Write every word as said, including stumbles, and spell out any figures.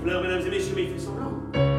pleure, mesdames et messieurs, mais il fait semblant.